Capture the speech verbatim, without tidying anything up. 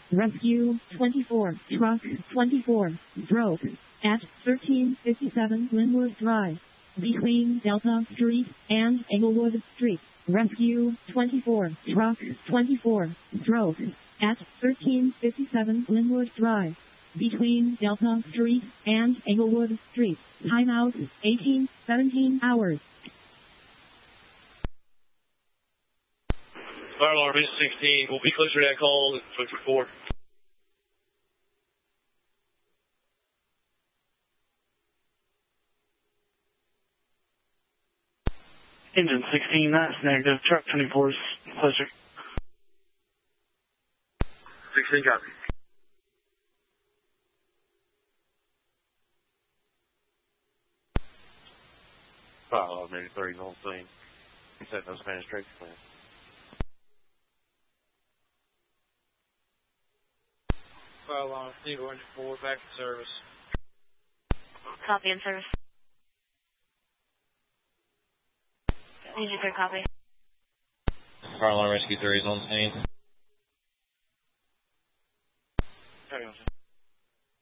Rescue twenty-four, Truck twenty-four, broke at thirteen fifty-seven Linwood Drive, between Delta Street and Englewood Street. Rescue twenty-four, Truck twenty-four, broke at thirteen fifty-seven Linwood Drive, between Delta Street and Englewood Street. Timeout eighteen seventeen hours. Fire alarm is sixteen. We'll be closer to that call than twenty-four. Engine sixteen, that's negative. Truck twenty-four is closer. sixteen, copy. Fire alarm eighty-three is on scene. Set no Spanish traffic plan. Fire alarm, Eagle Engine four, back in service. Copy in service. Engine three, copy. Fire alarm rescue three is on scene. Hang on,